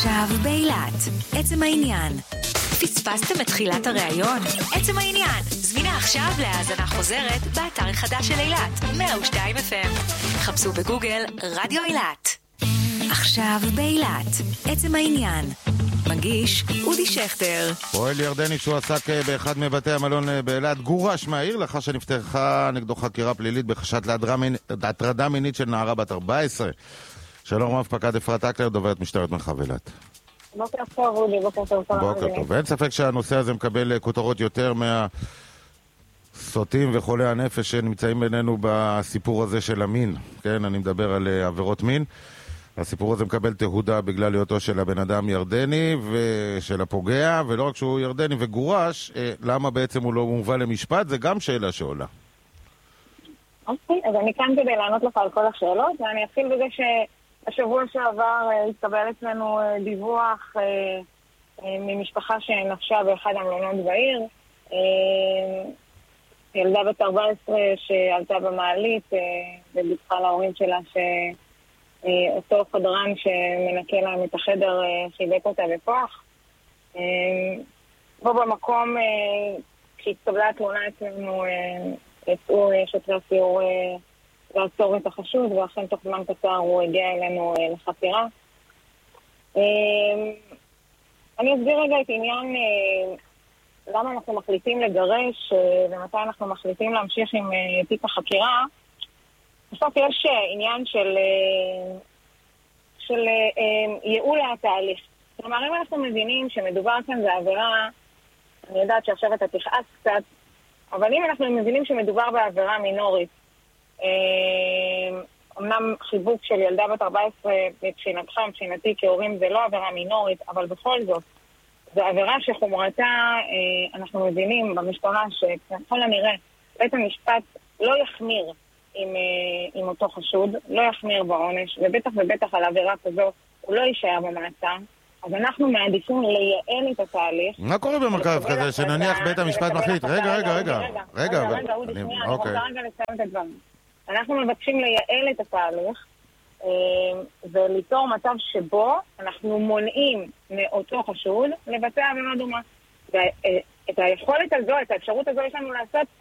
עכשיו באילת, עצם העניין. פספסתם את תחילת הראיון? עצם העניין. זמינה עכשיו להאזנה חוזרת באתר החדש של אילת, 102 FM. חפשו בגוגל רדיו אילת. עכשיו באילת, עצם העניין. מגיש אודי שכטר. פועל ירדני שהוא עסק באחד מבתי המלון באילת גורש מהעיר לאחר שנפתחה נגדו חקירה פלילית בחשד להטרדה מינית של נערה בת 14. שלום רב, פקד אפרת אקלר, דוברת משטרת מרחב אילת. בוקר טוב, אודי, בוקר טוב. בוקר טוב. ואין ספק שהנושא הזה מקבל כותרות יותר מהסוטים וחולי הנפש שנמצאים בינינו בסיפור הזה של המין. כן, אני מדבר על עבירות מין. הסיפור הזה מקבל תהודה בגלל היותו של הבן אדם ירדני ושל הפוגע, ולא רק שהוא ירדני וגורש, למה בעצם הוא לא מובא למשפט? זה גם שאלה שעולה. אוקיי, אז אני כאן כדי לענות לך על כל השאלות, ואני אתחיל בזה שהשבוע שעבר התקבל אצלנו דיווח ממשפחה שנפשה באחד המלונות בעיר, ילדה בת 14 שעלתה במעלית ודיווחה להורים שלה אותו חדרן שמנקה להם את החדר חיבק אותה בכוח. בו במקום, כשהתקבלה התלונה אצלנו, יצאו שוטרי הסיור לעצור את החשוד, ואכן תוך זמן קצר הוא הגיע אלינו לחקירה. אני אסביר רגע את עניין למה אנחנו מחליטים לגרש ומתי אנחנו מחליטים להמשיך עם תיק החקירה. בסוף יש עניין של ייעול התהליך. כלומר, אם אנחנו מבינים שמדובר כאן בעבירה, אני יודעת שעכשיו אתה תכעס קצת, אבל אם אנחנו מבינים שמדובר בעבירה מינורית, אמנם חיבוק של ילדה בת 14 מבחינתך, מבחינתי כהורים זה לא עבירה מינורית, אבל בכל זאת, זו עבירה שחומרתה, אנחנו מבינים במשטרה שככל הנראה בית המשפט לא יחמיר עם אותו חשוד, לא יחמיר בעונש, ובטח ובטח על עבירה כזו הוא לא יישאר במעצר. אז אנחנו מעדיפים לייעל את התהליך. מה קורה במצב כזה שנניח בית המשפט מחליט? רגע, אודי, שנייה, אני רוצה רגע לסיים את הדברים. אנחנו מבקשים לייעל את התהליך וליצור מצב שבו אנחנו מונעים מאותו חשוד לבצע עבירה דומה. ואת היכולת הזו, את האפשרות הזו יש לנו לעשות